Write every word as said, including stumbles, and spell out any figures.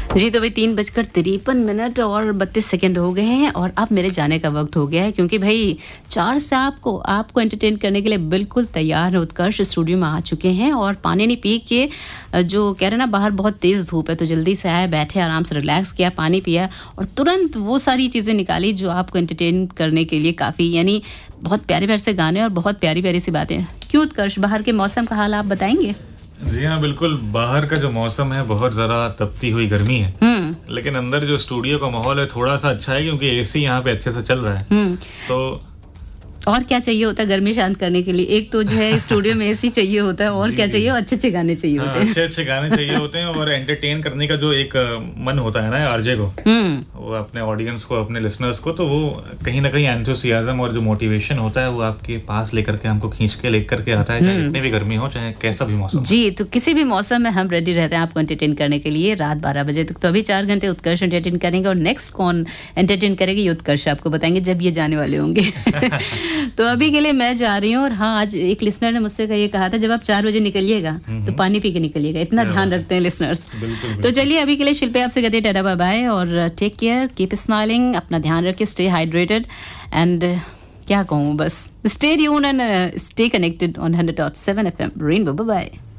जी तो भाई तीन बजकर तिरपन मिनट और बत्तीस सेकंड हो गए हैं और अब मेरे जाने का वक्त हो गया है, क्योंकि भाई चार से आपको आपको एंटरटेन करने के लिए बिल्कुल तैयार है। उत्कर्ष स्टूडियो में आ चुके हैं और पानी नहीं पी के जो कह रहे ना बाहर बहुत तेज़ धूप है, तो जल्दी से आए, बैठे, आराम से रिलैक्स किया, पानी पिया और तुरंत वो सारी चीज़ें निकाली जो आपको एंटरटेन करने के लिए काफ़ी, यानी बहुत प्यारे प्यारे से गाने और बहुत प्यारी प्यारी सी बातें। क्यों उत्कर्ष, बाहर के मौसम का हाल आप बताएंगे? जी हाँ बिल्कुल, बाहर का जो मौसम है बहुत ज़रा तपती हुई गर्मी है, लेकिन अंदर जो स्टूडियो का माहौल है थोड़ा सा अच्छा है क्योंकि एसी यहाँ पे अच्छे से चल रहा है। तो और क्या चाहिए होता है गर्मी शांत करने के लिए? एक तो जो है स्टूडियो में एसी चाहिए होता है और क्या चाहिए, अच्छे अच्छे गाने चाहिए होते हैं। अच्छे अच्छे गाने चाहिए होते हैं और एंटरटेन करने का जो एक मन होता है ना आरजे को, वो अपने ऑडियंस को, अपने लिसनर्स को, तो वो कहीं ना कहीं एंथुसियाज्म और जो मोटिवेशन होता है वो आपके पास लेकर के, हमको खींच के लेकर के आता है, चाहे जितनी भी गर्मी हो, चाहे कैसा भी मौसम। जी तो किसी भी मौसम में हम रेडी रहते हैं आपको एंटरटेन करने के लिए रात बारह बजे तक। तो अभी चार घंटे उत्कर्ष एंटरटेन करेंगे और नेक्स्ट कौन एंटरटेन करेगी ये उत्कर्ष आपको बताएंगे जब ये जाने वाले होंगे। तो अभी के लिए मैं जा रही हूँ। और हाँ, आज एक लिसनर ने मुझसे ये कहा था जब आप चार बजे निकलिएगा तो पानी पी के निकलिएगा, इतना ध्यान रखते हैं लिसनर्स। तो चलिए अभी के लिए शिल्पी आपसे कहते हैं टाटा बाय बाय और टेक केयर, कीप स्माइलिंग, अपना ध्यान रखिए, स्टे हाइड्रेटेड एंड क्या कहूँ, बस stay tuned and stay connected on hundred dot seven F M rainbow. Bye bye.